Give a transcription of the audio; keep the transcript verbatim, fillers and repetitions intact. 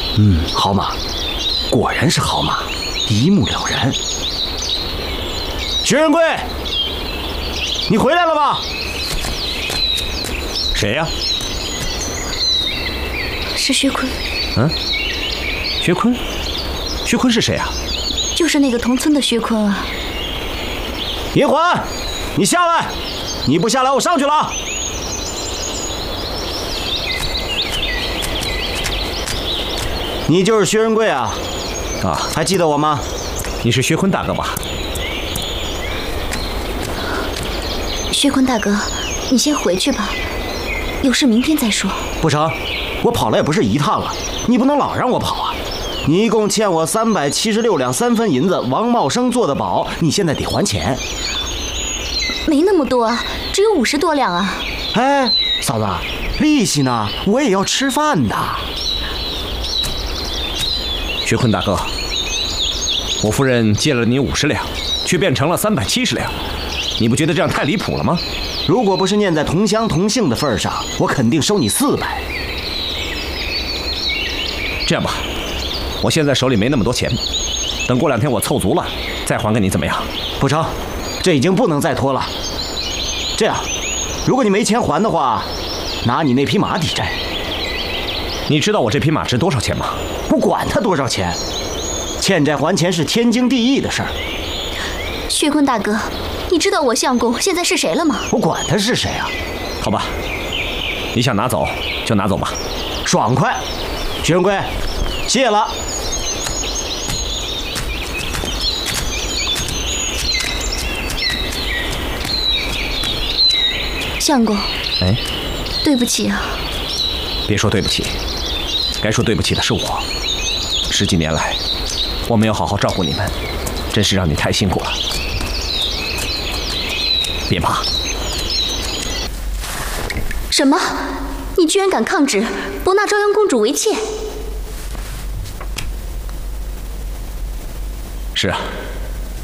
嗯，好马，果然是好马，一目了然。薛仁贵，你回来了吗？谁呀？ 是薛坤。 嗯，薛坤？薛坤是谁啊？ 就是那个同村的薛坤啊。 银环，你下来！你不下来，我上去了。你就是薛仁贵啊？啊，还记得我吗？你是薛坤大哥吧？ 薛坤大哥，你先回去吧，有事明天再说。 不成，我跑了也不是一趟啊，你不能老让我跑啊！你一共欠我三百七十六两三分银子，王茂生做的保，你现在得还钱。 没那么多啊，只有五十多两啊。 哎，嫂子，利息呢？我也要吃饭的。薛坤大哥，我夫人借了你五十两，却变成了三百七十两，你不觉得这样太离谱了吗？如果不是念在同乡同姓的份上，我肯定收你四百。这样吧，我现在手里没那么多钱，等过两天我凑足了再还给你，怎么样？不成，这已经不能再拖了。这样，如果你没钱还的话，拿你那匹马抵债。你知道我这匹马值多少钱吗？不管它多少钱，欠债还钱是天经地义的事儿。 薛坤大哥，你知道我相公现在是谁了吗？ 我管他是谁啊？好吧，你想拿走就拿走吧，爽快。薛仁贵，谢了。 相公， 哎， 对不起啊。 别说对不起，该说对不起的是我。十几年来，我没有好好照顾你们，真是让你太辛苦了。别怕。 什么？你居然敢抗旨，不纳朝阳公主为妾？ 是啊，